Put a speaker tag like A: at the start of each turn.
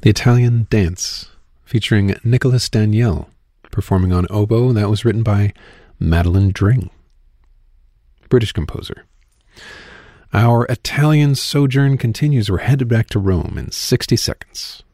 A: The Italian Dance, featuring Nicholas Daniel, performing on oboe. That was written by Madeline Dring, British composer. Our Italian sojourn continues. We're headed back to Rome in 60 seconds.